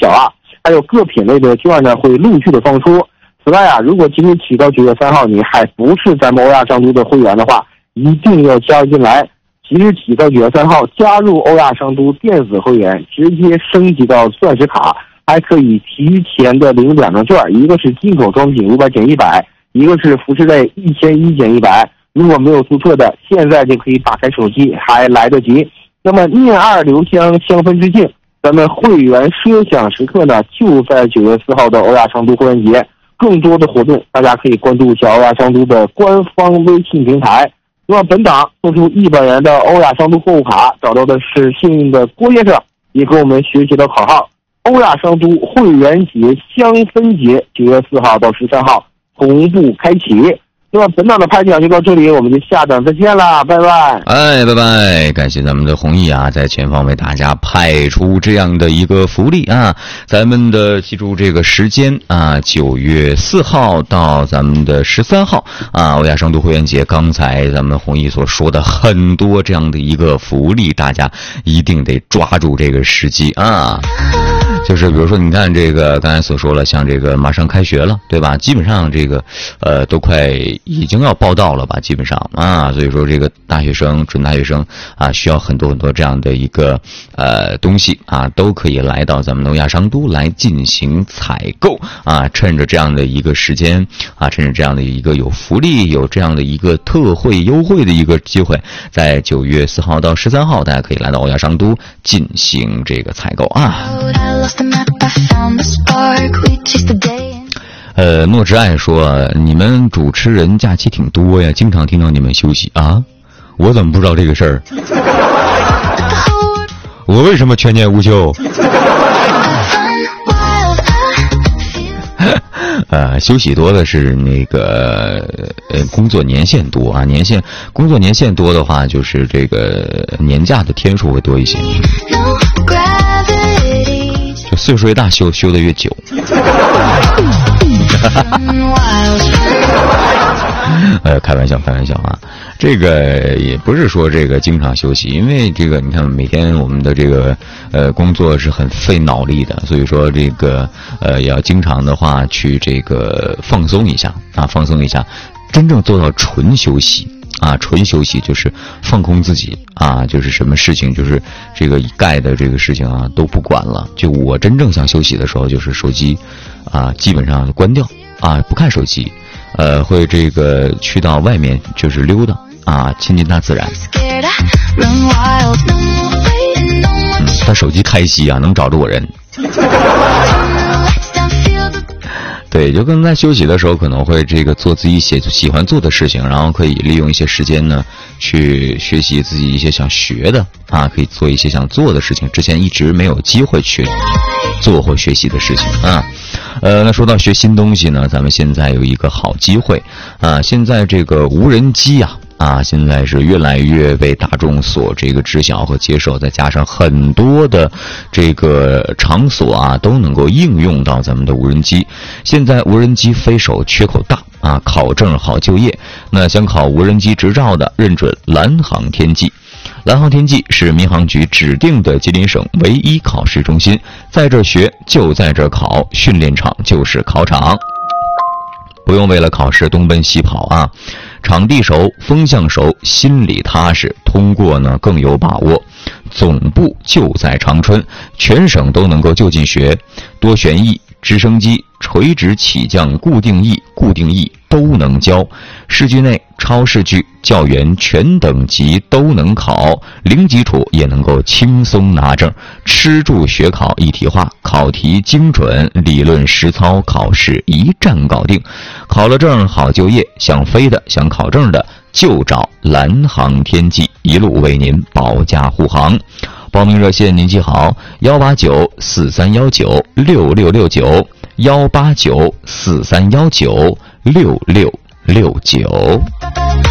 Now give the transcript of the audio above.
小啊，还有各品类的券呢会陆续的放出。此外啊，如果即使起到9月3号你还不是咱们欧亚商都的会员的话，一定要加入进来。即日起到9月3号加入欧亚商都电子会员，直接升级到钻石卡，还可以提前的领2张券，一个是进口装品500减100，一个是服饰类1100减100。如果没有注册的，现在就可以打开手机，还来得及。那么念2留香，香氛致敬，咱们会员奢享时刻呢，就在9月4号的欧亚商都会员节。更多的活动，大家可以关注小欧亚商都的官方微信平台。那么本档送出100元的欧亚商都购物卡，找到的是幸运的郭先生，也跟我们学习的口号：欧亚商都会员节香氛节，9月4号到13号同步开启。那么本档的拍讲就到这里，我们就下档再见啦，拜拜。 哎，拜拜！感谢咱们的弘毅啊，在前方为大家派出这样的一个福利啊，咱们的记住这个时间啊，9月4号到咱们的13号啊，欧亚商都会员节。刚才咱们弘毅所说的很多这样的一个福利，大家一定得抓住这个时机啊。就是比如说你看这个刚才所说了，像这个马上开学了，对吧？基本上这个都快已经要报到了吧，基本上啊，所以说这个大学生、准大学生啊，需要很多这样的一个东西啊，都可以来到咱们欧亚商都来进行采购啊，趁着这样的一个时间啊，趁着这样的一个有福利、有这样的一个特惠优惠的一个机会，在9月4号到13号，大家可以来到欧亚商都进行这个采购啊。诺之爱说，你们主持人假期挺多呀，经常听到你们休息啊，我怎么不知道这个事儿？我为什么全年无休？休息多的是那个工作年限多啊，工作年限多的话，就是这个年假的天数会多一些。就岁数越大，休的越久。开玩笑啊，这个也不是说这个经常休息，因为这个你看每天我们的这个工作是很费脑力的，所以说这个要经常的话去这个放松一下啊，真正做到纯休息啊，纯休息就是放空自己啊，就是什么事情就是这个一概的这个事情啊都不管了。就我真正想休息的时候，就是手机啊基本上关掉啊，不看手机，会这个去到外面就是溜达啊，亲近大自然。他手机开机啊，能找着我人。对，就跟在休息的时候可能会这个做自己喜欢做的事情，然后可以利用一些时间呢去学习自己一些想学的啊，可以做一些想做的事情，之前一直没有机会去做或学习的事情啊。那说到学新东西呢，咱们现在有一个好机会啊，现在这个无人机啊，现在是越来越被大众所这个知晓和接受，再加上很多的这个场所啊都能够应用到咱们的无人机。现在无人机飞手缺口大啊，考证好就业。那想考无人机执照的，认准蓝航天际。蓝航天际是民航局指定的吉林省唯一考试中心，在这儿学就在这儿考，训练场就是考场。不用为了考试东奔西跑啊，场地熟，风向熟，心里踏实，通过呢更有把握。总部就在长春，全省都能够就近学，多旋翼、直升机、垂直起降固定翼都能教，市区内超市区教员全等级都能考，零基础也能够轻松拿证，吃住学考一体化，考题精准，理论实操考试一站搞定，考了证好就业，想飞的想考证的就找蓝航天际，一路为您保驾护航。报名热线您记好：18943196669，18943196669。